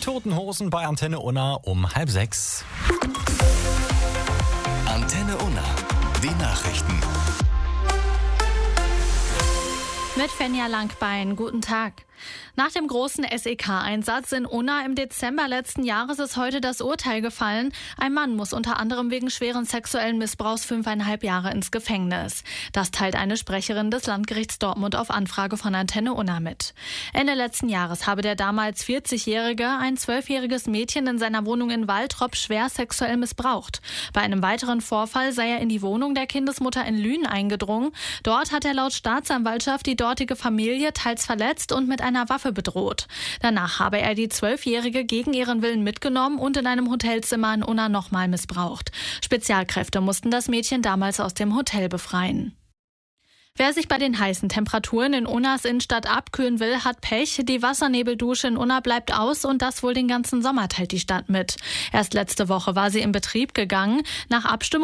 Toten Hosen bei Antenne Unna um 5:30. Antenne Unna, die Nachrichten. Mit Fenja Langbein, guten Tag. Nach dem großen SEK-Einsatz in Unna im Dezember letzten Jahres ist heute das Urteil gefallen. Ein Mann muss unter anderem wegen schweren sexuellen Missbrauchs 5,5 Jahre ins Gefängnis. Das teilt eine Sprecherin des Landgerichts Dortmund auf Anfrage von Antenne Unna mit. Ende letzten Jahres habe der damals 40-Jährige ein 12-jähriges Mädchen in seiner Wohnung in Waltrop schwer sexuell missbraucht. Bei einem weiteren Vorfall sei er in die Wohnung der Kindesmutter in Lünen eingedrungen. Dort hat er laut Staatsanwaltschaft die dortige Familie teils verletzt und mit einer Waffe bedroht. Danach habe er die 12-Jährige gegen ihren Willen mitgenommen und in einem Hotelzimmer in Unna nochmal missbraucht. Spezialkräfte mussten das Mädchen damals aus dem Hotel befreien. Wer sich bei den heißen Temperaturen in Unnas Innenstadt abkühlen will, hat Pech. Die Wassernebeldusche in Unna bleibt aus und das wohl den ganzen Sommer, teilt die Stadt mit. Erst letzte Woche war sie in Betrieb gegangen. Nach Abstimmung